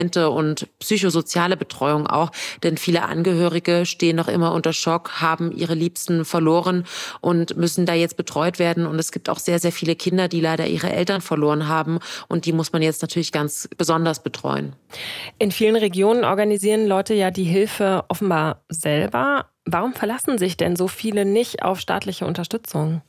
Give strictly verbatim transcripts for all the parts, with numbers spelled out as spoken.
und psychosoziale Betreuung auch, denn viele Angehörige stehen noch immer unter Schock, haben ihre Liebsten verloren und müssen da jetzt betreut werden. Und es gibt auch sehr, sehr viele Kinder, die leider ihre Eltern verloren haben und die muss man jetzt natürlich ganz besonders betreuen. In vielen Regionen organisieren Leute ja die Hilfe offenbar selber. Warum verlassen sich denn so viele nicht auf staatliche Unterstützung?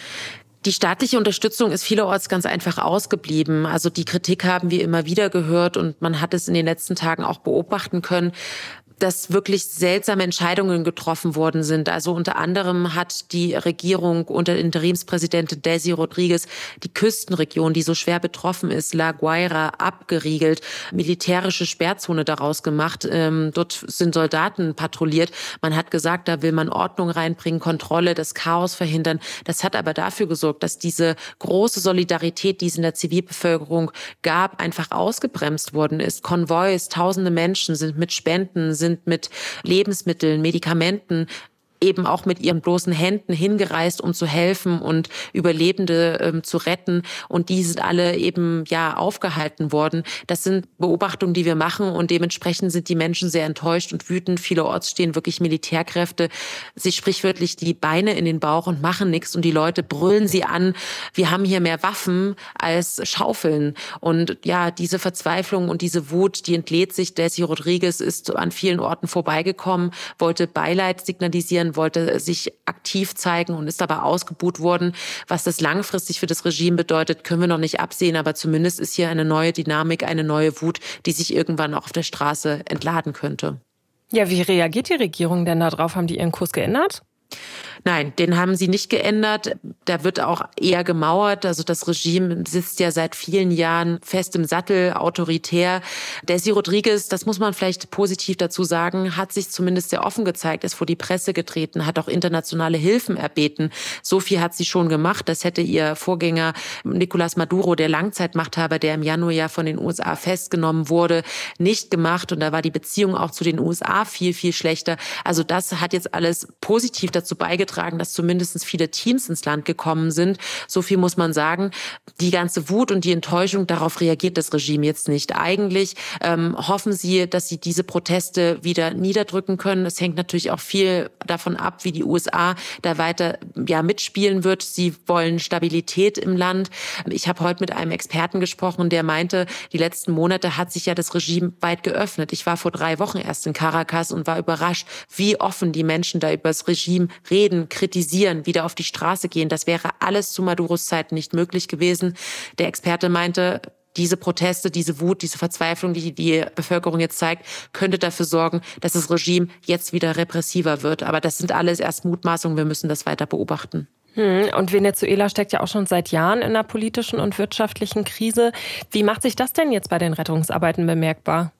Die staatliche Unterstützung ist vielerorts ganz einfach ausgeblieben. Also die Kritik haben wir immer wieder gehört und man hat es in den letzten Tagen auch beobachten können, dass wirklich seltsame Entscheidungen getroffen worden sind. Also unter anderem hat die Regierung unter Interimspräsidentin Desi Rodriguez die Küstenregion, die so schwer betroffen ist, La Guaira, abgeriegelt, militärische Sperrzone daraus gemacht. Ähm, dort sind Soldaten patrouilliert. Man hat gesagt, da will man Ordnung reinbringen, Kontrolle, das Chaos verhindern. Das hat aber dafür gesorgt, dass diese große Solidarität, die es in der Zivilbevölkerung gab, einfach ausgebremst worden ist. Konvois, tausende Menschen sind mit Spenden, sind mit Lebensmitteln, Medikamenten, eben auch mit ihren bloßen Händen hingereist, um zu helfen und Überlebende ähm, zu retten. Und die sind alle eben ja aufgehalten worden. Das sind Beobachtungen, die wir machen und dementsprechend sind die Menschen sehr enttäuscht und wütend. Vielerorts stehen wirklich Militärkräfte sich sprichwörtlich die Beine in den Bauch und machen nichts. Und die Leute brüllen sie an, wir haben hier mehr Waffen als Schaufeln. Und ja, diese Verzweiflung und diese Wut, die entlädt sich. Desi Rodriguez ist an vielen Orten vorbeigekommen, wollte Beileid signalisieren, wollte sich aktiv zeigen und ist aber ausgebuht worden. Was das langfristig für das Regime bedeutet, können wir noch nicht absehen, aber zumindest ist hier eine neue Dynamik, eine neue Wut, die sich irgendwann auch auf der Straße entladen könnte. Ja, wie reagiert die Regierung denn darauf? Haben die ihren Kurs geändert? Nein, den haben sie nicht geändert. Da wird auch eher gemauert. Also das Regime sitzt ja seit vielen Jahren fest im Sattel, autoritär. Desi Rodriguez, das muss man vielleicht positiv dazu sagen, hat sich zumindest sehr offen gezeigt, ist vor die Presse getreten, hat auch internationale Hilfen erbeten. So viel hat sie schon gemacht. Das hätte ihr Vorgänger Nicolás Maduro, der Langzeitmachthaber, der im Januar ja von den U S A festgenommen wurde, nicht gemacht. Und da war die Beziehung auch zu den U S A viel, viel schlechter. Also das hat jetzt alles positiv dazu beigetragen, dass zumindest viele Teams ins Land gekommen sind. So viel muss man sagen. Die ganze Wut und die Enttäuschung, darauf reagiert das Regime jetzt nicht. Eigentlich ähm, hoffen sie, dass sie diese Proteste wieder niederdrücken können. Es hängt natürlich auch viel davon ab, wie die U S A da weiter ja, mitspielen wird. Sie wollen Stabilität im Land. Ich habe heute mit einem Experten gesprochen, der meinte, die letzten Monate hat sich ja das Regime weit geöffnet. Ich war vor drei Wochen erst in Caracas und war überrascht, wie offen die Menschen da über das Regime reden, kritisieren, wieder auf die Straße gehen. Das wäre alles zu Maduros Zeiten nicht möglich gewesen. Der Experte meinte, diese Proteste, diese Wut, diese Verzweiflung, die die Bevölkerung jetzt zeigt, könnte dafür sorgen, dass das Regime jetzt wieder repressiver wird. Aber das sind alles erst Mutmaßungen. Wir müssen das weiter beobachten. Hm, und Venezuela steckt ja auch schon seit Jahren in einer politischen und wirtschaftlichen Krise. Wie macht sich das denn jetzt bei den Rettungsarbeiten bemerkbar?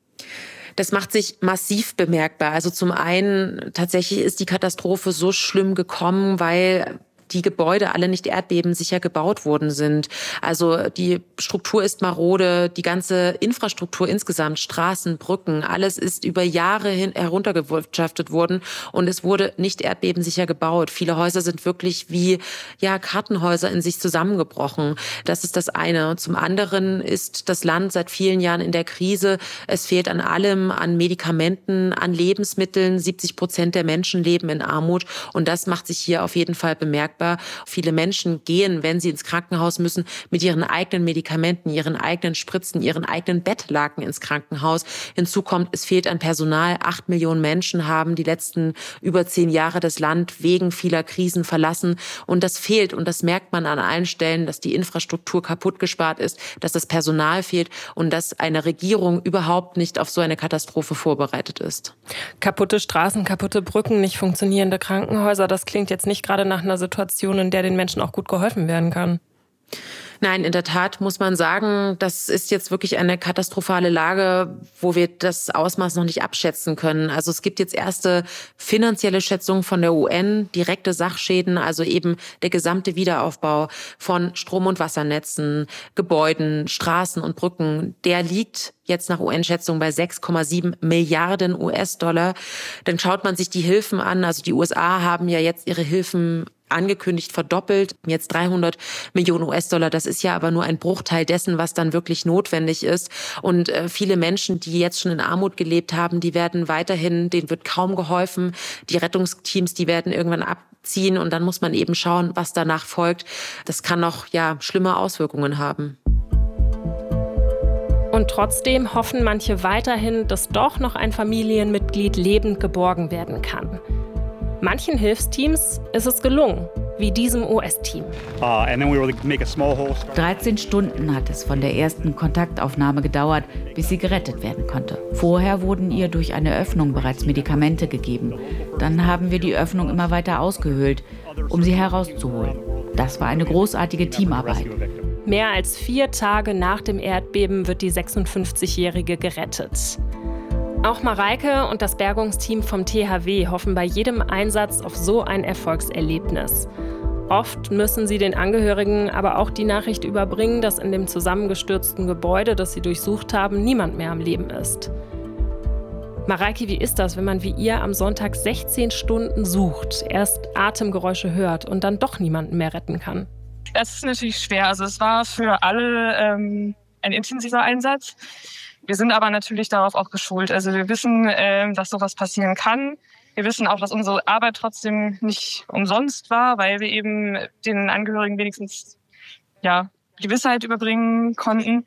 Das macht sich massiv bemerkbar. Also zum einen, tatsächlich ist die Katastrophe so schlimm gekommen, weil die Gebäude alle nicht erdbebensicher gebaut worden sind. Also die Struktur ist marode, die ganze Infrastruktur insgesamt, Straßen, Brücken, alles ist über Jahre hin heruntergewirtschaftet worden und es wurde nicht erdbebensicher gebaut. Viele Häuser sind wirklich wie ja Kartenhäuser in sich zusammengebrochen. Das ist das eine. Zum anderen ist das Land seit vielen Jahren in der Krise. Es fehlt an allem, an Medikamenten, an Lebensmitteln. siebzig Prozent der Menschen leben in Armut und das macht sich hier auf jeden Fall bemerkbar. Viele Menschen gehen, wenn sie ins Krankenhaus müssen, mit ihren eigenen Medikamenten, ihren eigenen Spritzen, ihren eigenen Bettlaken ins Krankenhaus. Hinzu kommt, es fehlt an Personal. Acht Millionen Menschen haben die letzten über zehn Jahre das Land wegen vieler Krisen verlassen. Und das fehlt. Und das merkt man an allen Stellen, dass die Infrastruktur kaputt gespart ist, dass das Personal fehlt und dass eine Regierung überhaupt nicht auf so eine Katastrophe vorbereitet ist. Kaputte Straßen, kaputte Brücken, nicht funktionierende Krankenhäuser. Das klingt jetzt nicht gerade nach einer Situation, in der den Menschen auch gut geholfen werden kann. Nein, in der Tat muss man sagen, das ist jetzt wirklich eine katastrophale Lage, wo wir das Ausmaß noch nicht abschätzen können. Also es gibt jetzt erste finanzielle Schätzungen von der U N, direkte Sachschäden, also eben der gesamte Wiederaufbau von Strom- und Wassernetzen, Gebäuden, Straßen und Brücken, der liegt jetzt nach U N-Schätzung bei sechs Komma sieben Milliarden U S-Dollar. Dann schaut man sich die Hilfen an. Also die U S A haben ja jetzt ihre Hilfen angekündigt verdoppelt, jetzt dreihundert Millionen US-Dollar. Das ist ja aber nur ein Bruchteil dessen, was dann wirklich notwendig ist. Und äh, viele Menschen, die jetzt schon in Armut gelebt haben, die werden weiterhin, denen wird kaum geholfen. Die Rettungsteams, die werden irgendwann abziehen und dann muss man eben schauen, was danach folgt. Das kann noch ja schlimme Auswirkungen haben. Und trotzdem hoffen manche weiterhin, dass doch noch ein Familienmitglied lebend geborgen werden kann. Manchen Hilfsteams ist es gelungen, wie diesem U S-Team. dreizehn Stunden hat es von der ersten Kontaktaufnahme gedauert, bis sie gerettet werden konnte. Vorher wurden ihr durch eine Öffnung bereits Medikamente gegeben. Dann haben wir die Öffnung immer weiter ausgehöhlt, um sie herauszuholen. Das war eine großartige Teamarbeit. Mehr als vier Tage nach dem Erdbeben wird die sechsundfünfzigjährige gerettet. Auch Mareike und das Bergungsteam vom T H W hoffen bei jedem Einsatz auf so ein Erfolgserlebnis. Oft müssen sie den Angehörigen aber auch die Nachricht überbringen, dass in dem zusammengestürzten Gebäude, das sie durchsucht haben, niemand mehr am Leben ist. Mareike, wie ist das, wenn man wie ihr am Sonntag sechzehn Stunden sucht, erst Atemgeräusche hört und dann doch niemanden mehr retten kann? Das ist natürlich schwer. Also es war für alle ähm, ein intensiver Einsatz. Wir sind aber natürlich darauf auch geschult. Also wir wissen, ähm, dass sowas passieren kann. Wir wissen auch, dass unsere Arbeit trotzdem nicht umsonst war, weil wir eben den Angehörigen wenigstens ja Gewissheit überbringen konnten.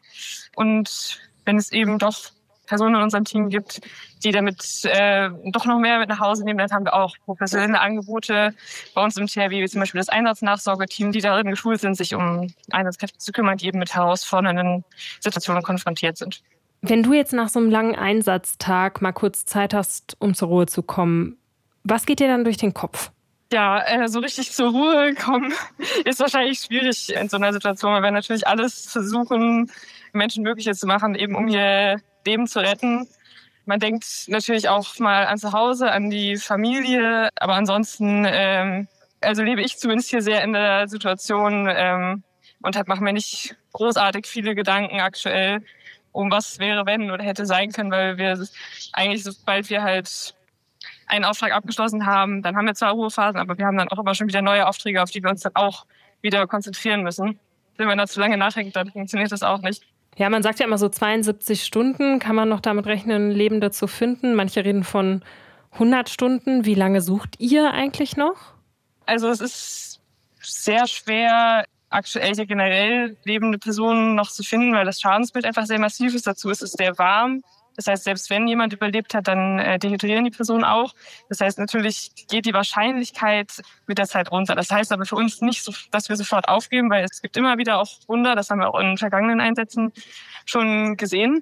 Und wenn es eben doch Personen in unserem Team gibt, die damit äh, doch noch mehr mit nach Hause nehmen, dann haben wir auch professionelle Angebote bei uns im T H W, wie zum Beispiel das Einsatznachsorgeteam, die darin geschult sind, sich um Einsatzkräfte zu kümmern, die eben mit herausfordernden Situationen konfrontiert sind. Wenn du jetzt nach so einem langen Einsatztag mal kurz Zeit hast, um zur Ruhe zu kommen, was geht dir dann durch den Kopf? Ja, äh, so richtig zur Ruhe kommen ist wahrscheinlich schwierig in so einer Situation, weil wir natürlich alles versuchen, Menschen Mögliches zu machen, eben um ihr Leben zu retten. Man denkt natürlich auch mal an zu Hause, an die Familie, aber ansonsten ähm, also lebe ich zumindest hier sehr in der Situation ähm, und mache mir nicht großartig viele Gedanken aktuell, um was wäre, wenn oder hätte sein können, weil wir eigentlich, sobald wir halt einen Auftrag abgeschlossen haben, dann haben wir zwar Ruhephasen, aber wir haben dann auch immer schon wieder neue Aufträge, auf die wir uns dann auch wieder konzentrieren müssen. Wenn man da zu lange nachdenkt, dann funktioniert das auch nicht. Ja, man sagt ja immer so zweiundsiebzig Stunden kann man noch damit rechnen, Lebende zu finden. Manche reden von hundert Stunden. Wie lange sucht ihr eigentlich noch? Also es ist sehr schwer, aktuell hier generell lebende Personen noch zu finden, weil das Schadensbild einfach sehr massiv ist. Dazu ist es sehr warm. Das heißt, selbst wenn jemand überlebt hat, dann äh, dehydrieren die Personen auch. Das heißt, natürlich geht die Wahrscheinlichkeit mit der Zeit runter. Das heißt aber für uns nicht, so, dass wir sofort aufgeben, weil es gibt immer wieder auch Wunder. Das haben wir auch in vergangenen Einsätzen schon gesehen.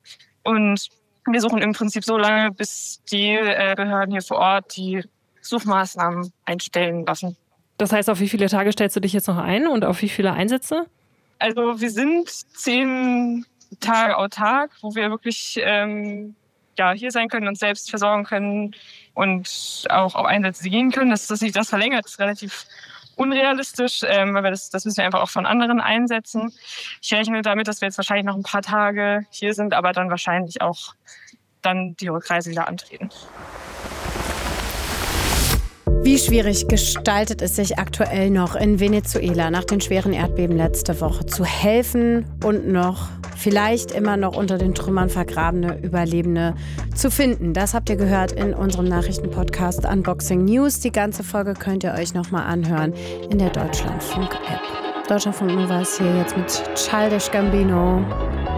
Und wir suchen im Prinzip so lange, bis die äh, Behörden hier vor Ort die Suchmaßnahmen einstellen lassen. Das heißt, auf wie viele Tage stellst du dich jetzt noch ein und auf wie viele Einsätze? Also wir sind zehn Tage autark, wo wir wirklich ähm, ja, hier sein können, uns selbst versorgen können und auch auf Einsätze gehen können. Dass das sich das verlängert, ist relativ unrealistisch, ähm, weil wir das, das müssen wir einfach auch von anderen einsetzen. Ich rechne damit, dass wir jetzt wahrscheinlich noch ein paar Tage hier sind, aber dann wahrscheinlich auch dann die Rückreise wieder antreten. Wie schwierig gestaltet es sich aktuell noch in Venezuela nach den schweren Erdbeben letzte Woche zu helfen und noch vielleicht immer noch unter den Trümmern vergrabene Überlebende zu finden? Das habt ihr gehört in unserem Nachrichtenpodcast Unboxing News. Die ganze Folge könnt ihr euch nochmal anhören in der Deutschlandfunk-App. Deutschlandfunk Nova ist hier jetzt mit Childish Gambino.